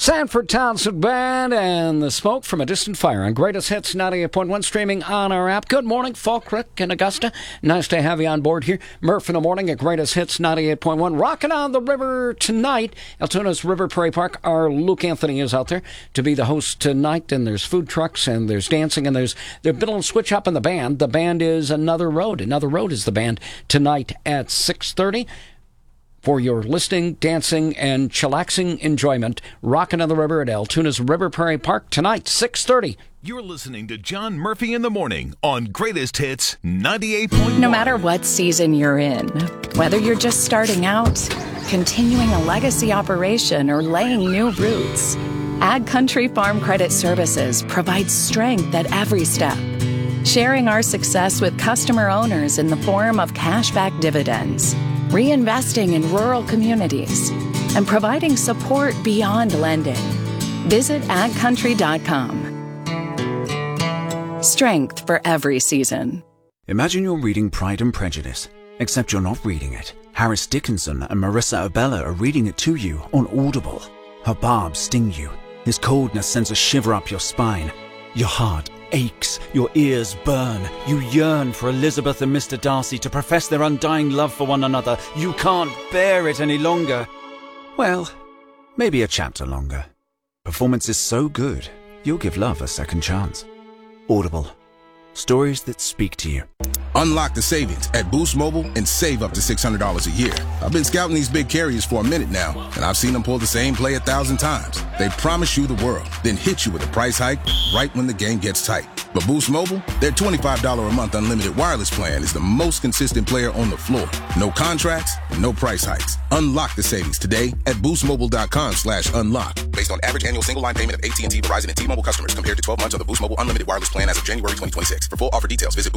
Sanford Townsend Band and The Smoke from a Distant Fire on Greatest Hits 98.1, streaming on our app. Good morning, Falk, Rick, and Augusta. Nice to have you on board here. Murph in the morning at Greatest Hits 98.1. Rocking on the river tonight. Altona's River Prairie Park. Our Luke Anthony is out there to be the host tonight. And there's food trucks and there's dancing and there's been a little switch up in the band. The band is Another Road. Another Road is the band tonight at 6:30. For your listening, dancing, and chillaxing enjoyment, rockin' on the river at Altona's River Prairie Park tonight, 6:30. You're listening to John Murphy in the Morning on Greatest Hits 98.1. No matter what season you're in, whether you're just starting out, continuing a legacy operation, or laying new roots, Ag Country Farm Credit Services provides strength at every step, sharing our success with customer owners in the form of cashback dividends, reinvesting in rural communities, and providing support beyond lending. Visit agcountry.com. Strength for every season. Imagine you're reading Pride and Prejudice, except you're not reading it. Harris Dickinson and Marissa Abella are reading it to you on Audible. Her barbs sting you. His coldness sends a shiver up your spine. Your heart aches, your ears burn. You yearn for Elizabeth and Mr. Darcy to profess their undying love for one another. You can't bear it any longer. Well, maybe a chapter longer. Performance is so good, you'll give love a second chance. Audible. Stories that speak to you. Unlock the savings at Boost Mobile and save up to $600 a year. I've been scouting these big carriers for a minute now, and I've seen them pull the same play 1,000 times. They promise you the world, then hit you with a price hike right when the game gets tight. But Boost Mobile, their $25 a month unlimited wireless plan is the most consistent player on the floor. No contracts, no price hikes. Unlock the savings today at boostmobile.com/unlock. Based on average annual single line payment of AT&T, Verizon, and T-Mobile customers compared to 12 months of the Boost Mobile unlimited wireless plan as of January 2026. For full offer details, visit